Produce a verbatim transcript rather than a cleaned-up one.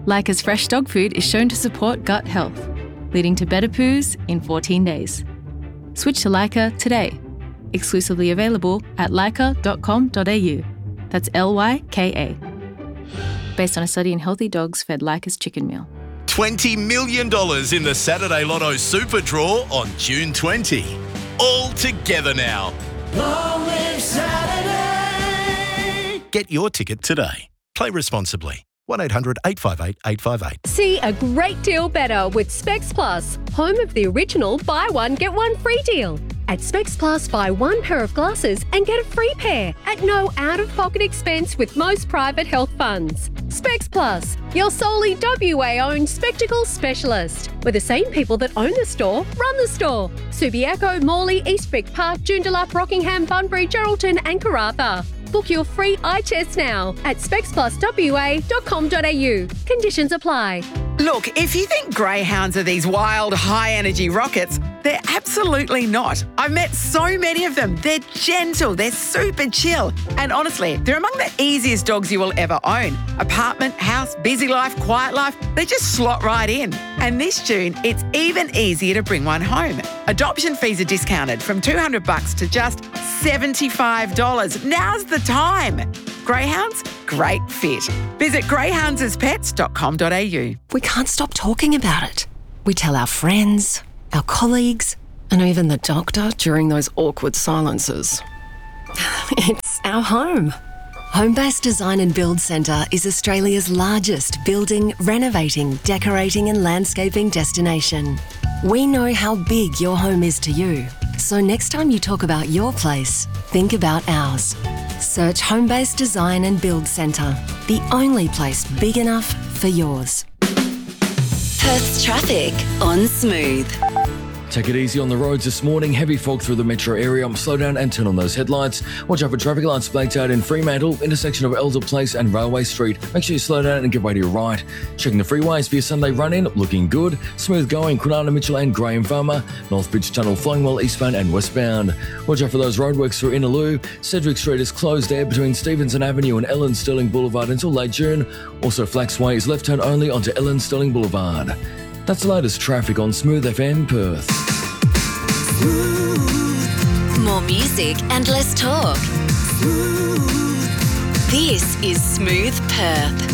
Leica's fresh dog food is shown to support gut health, leading to better poos in fourteen days. Switch to Leica today. Exclusively available at leica dot com dot a u. That's L Y K A. Based on a study in healthy dogs fed Leica's chicken meal. twenty million dollars in the Saturday Lotto Super Draw on June twentieth. All together now. Long live Saturday! Get your ticket today. Play responsibly. one eight hundred eight five eight eight five eight. See a great deal better with Specs Plus, home of the original buy one, get one free deal. At Specs Plus, buy one pair of glasses and get a free pair at no out-of-pocket expense with most private health funds. Specs Plus, your solely W A-owned spectacle specialist, where the same people that own the store run the store. Subiaco, Morley, Eastwick Park, Joondalup, Rockingham, Bunbury, Geraldton and Karratha. Book your free eye test now at specs plus w a dot com dot a u. Conditions apply. Look, if you think greyhounds are these wild, high-energy rockets, they're absolutely not. I've met so many of them. They're gentle, they're super chill, and honestly, they're among the easiest dogs you will ever own. Apartment, house, busy life, quiet life, they just slot right in. And this June, it's even easier to bring one home. Adoption fees are discounted from two hundred bucks to just seventy-five dollars. Now's the time. Greyhounds, great fit. Visit greyhounds as pets dot com dot a u. We can't stop talking about it. We tell our friends, our colleagues, and even the doctor during those awkward silences. It's our home. Homebase Design and Build Centre is Australia's largest building, renovating, decorating and landscaping destination. We know how big your home is to you, so next time you talk about your place, think about ours. Search Homebase Design and Build Centre, the only place big enough for yours. Perth's traffic on Smooth. Take it easy on the roads this morning. Heavy fog through the metro area. Slow down and turn on those headlights. Watch out for traffic lights blanked out in Fremantle, intersection of Elder Place and Railway Street. Make sure you slow down and give way to your right. Checking the freeways for your Sunday run-in. Looking good. Smooth going. Kwinana Mitchell and Graham Farmer. Northbridge Tunnel flowing well eastbound and westbound. Watch out for those roadworks through Innaloo. Cedric Street is closed there between Stevenson Avenue and Ellen Sterling Boulevard until late June. Also, Flaxway is left turn only onto Ellen Sterling Boulevard. That's the latest traffic on Smooth F M Perth. More music and less talk. This is Smooth Perth.